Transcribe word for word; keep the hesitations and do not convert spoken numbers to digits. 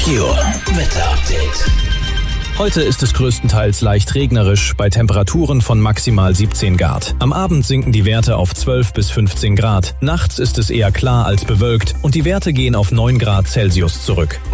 Merkur Wetterupdate. Heute ist es größtenteils leicht regnerisch bei Temperaturen von maximal siebzehn Grad. Am Abend sinken die Werte auf zwölf bis fünfzehn Grad. Nachts ist es eher klar als bewölkt und die Werte gehen auf neun Grad Celsius zurück.